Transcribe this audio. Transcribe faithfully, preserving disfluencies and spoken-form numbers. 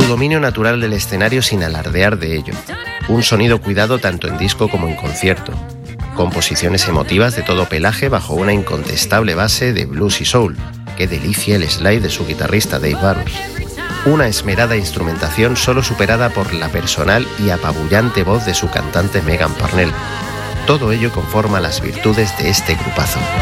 dominio natural del escenario sin alardear de ello. Un sonido cuidado tanto en disco como en concierto. Composiciones emotivas de todo pelaje bajo una incontestable base de blues y soul. Qué delicia el slide de su guitarrista Dave Barnes. Una esmerada instrumentación solo superada por la personal y apabullante voz de su cantante Megan Parnell. Todo ello conforma las virtudes de este grupazo.